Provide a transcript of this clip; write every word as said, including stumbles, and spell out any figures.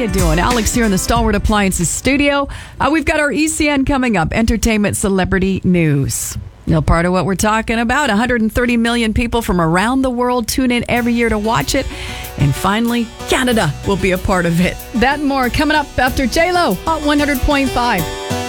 you doing? Alex here in the Stalwart Appliances studio. Uh, we've got our E C N coming up, Entertainment Celebrity News. You know, part of what we're talking about, one hundred thirty million people from around the world tune in every year to watch it. And finally, Canada will be a part of it. That and more coming up after J-Lo, Hot one hundred point five.